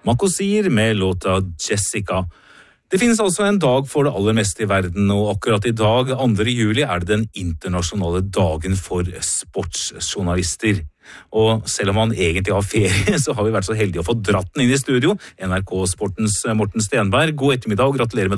Makosir med låta Jessica. Det finnes altså en dag for det aller meste i verden, og akkurat i dag, 2. juli, det den internasjonale dagen for sportsjournalister. Og selv om han egentlig har ferie, så har vi vært så heldige å få dratt den inn i studio. NRK Sportens Morten Stenberg, god ettermiddag og gratulerer med